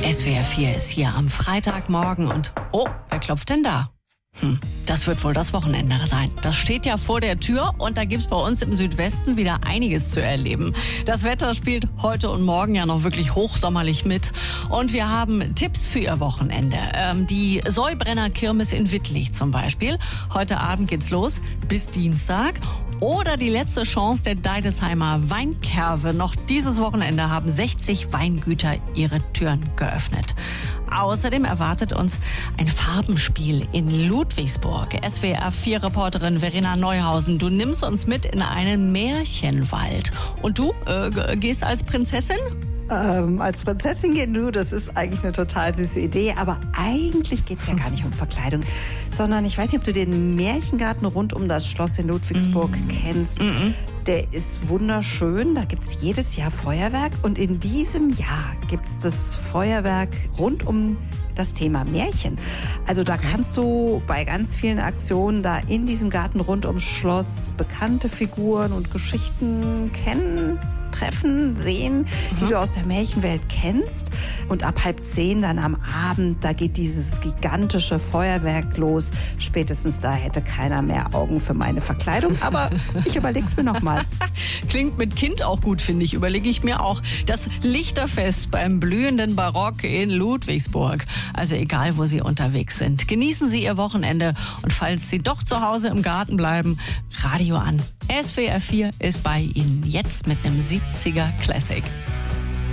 SWR 4 ist hier am Freitagmorgen und wer klopft denn da? Das wird wohl das Wochenende sein. Das steht ja vor der Tür und da gibt's bei uns im Südwesten wieder einiges zu erleben. Das Wetter spielt heute und morgen ja noch wirklich hochsommerlich mit. Und wir haben Tipps für Ihr Wochenende. Die Säubrenner-Kirmes in Wittlich zum Beispiel. Heute Abend geht's los bis Dienstag. Oder die letzte Chance der Deidesheimer Weinkerve. Noch dieses Wochenende haben 60 Weingüter ihre Türen geöffnet. Außerdem erwartet uns ein Farbenspiel in Ludwigsburg. SWR 4-Reporterin Verena Neuhausen, du nimmst uns mit in einen Märchenwald. Und du gehst als Prinzessin? Als Prinzessin gehen, das ist eigentlich eine total süße Idee, aber eigentlich geht's ja gar nicht um Verkleidung, sondern ich weiß nicht, ob du den Märchengarten rund um das Schloss in Ludwigsburg kennst. Der ist wunderschön, da gibt's jedes Jahr Feuerwerk und in diesem Jahr gibt's das Feuerwerk rund um das Thema Märchen. Also da kannst du bei ganz vielen Aktionen da in diesem Garten rund ums Schloss bekannte Figuren und Geschichten treffen, sehen, die du aus der Märchenwelt kennst. Und ab 9:30 dann am Abend, da geht dieses gigantische Feuerwerk los. Spätestens da hätte keiner mehr Augen für meine Verkleidung. Aber ich überleg's mir nochmal. Klingt mit Kind auch gut, finde ich. Überlege ich mir auch. Das Lichterfest beim blühenden Barock in Ludwigsburg. Also egal, wo Sie unterwegs sind. Genießen Sie Ihr Wochenende. Und falls Sie doch zu Hause im Garten bleiben, Radio an. SWR 4 ist bei Ihnen jetzt mit einem 70er Classic.